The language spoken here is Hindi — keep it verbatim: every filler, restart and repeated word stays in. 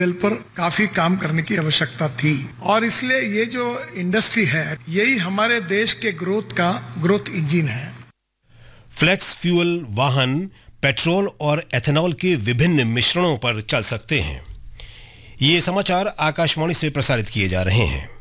पर काफी काम करने की आवश्यकता थी और इसलिए ये जो इंडस्ट्री है यही हमारे देश के ग्रोथ का ग्रोथ इंजन है। फ्लेक्स फ्यूल वाहन पेट्रोल और एथेनॉल के विभिन्न मिश्रणों पर चल सकते हैं। ये समाचार आकाशवाणी से प्रसारित किए जा रहे हैं।